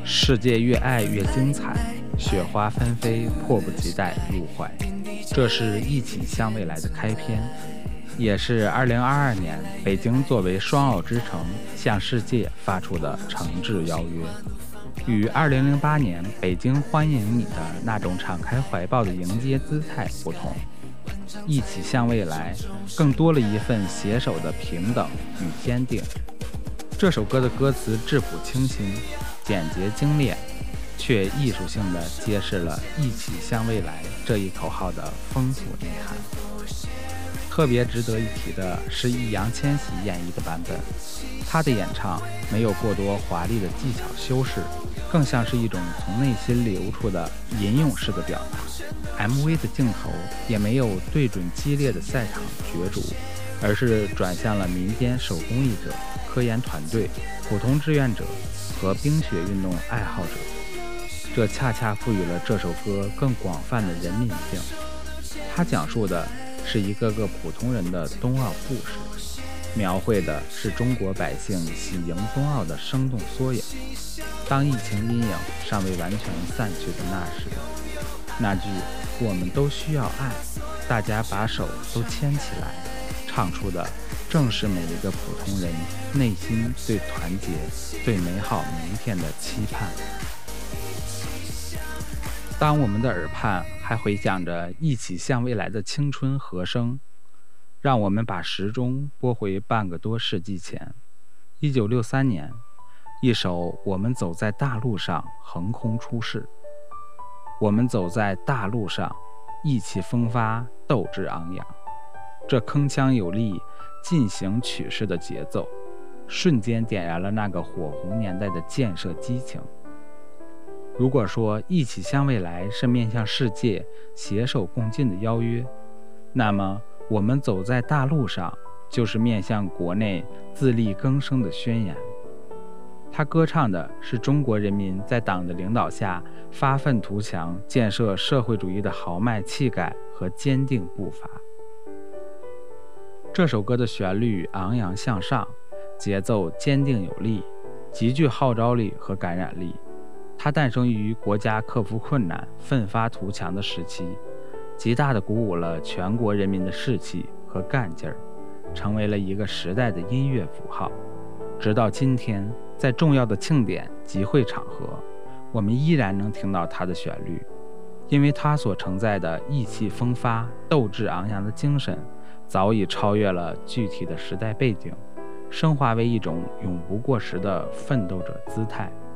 世界越爱越精彩，雪花纷飞，迫不及待入怀。这是一起向未来的开篇，也是2022年北京作为双奥之城向世界发出的诚挚邀约。与2008年北京欢迎你的那种敞开怀抱的迎接姿态不同，一起向未来更多了一份携手的平等与坚定。这首歌的歌词质朴清新，简洁精炼，却艺术性地揭示了一起向未来这一口号的丰富内涵。特别值得一提的是易烊千玺演绎的版本，他的演唱没有过多华丽的技巧修饰，更像是一种从内心流出的吟咏式的表达。MV 的镜头也没有对准激烈的赛场角逐，而是转向了民间手工艺者、科研团队、普通志愿者和冰雪运动爱好者，这恰恰赋予了这首歌更广泛的人民性。它讲述的是一个个普通人的冬奥故事，描绘的是中国百姓喜迎冬奥的生动缩影。当疫情阴影尚未完全散去的那时，那句我们都需要爱，大家把手都牵起来，唱出的正是每一个普通人内心对团结、对美好明天的期盼。当我们的耳畔还回响着一起向未来的青春和声，让我们把时钟拨回半个多世纪前，1963年，一首《我们走在大路上》横空出世。我们走在大路上，意气风发，斗志昂扬。这铿锵有力、进行曲式的节奏，瞬间点燃了那个火红年代的建设激情。如果说一起向未来是面向世界携手共进的邀约，那么我们走在大路上就是面向国内自力更生的宣言。他歌唱的是中国人民在党的领导下发愤图强、建设社会主义的豪迈气概和坚定步伐。这首歌的旋律昂扬向上，节奏坚定有力，极具号召力和感染力。它诞生于国家克服困难、奋发图强的时期，极大地鼓舞了全国人民的士气和干劲儿，成为了一个时代的音乐符号。直到今天，在重要的庆典、集会场合，我们依然能听到它的旋律，因为它所承载的意气风发、斗志昂扬的精神，早已超越了具体的时代背景，升华为一种永不过时的奋斗者姿态。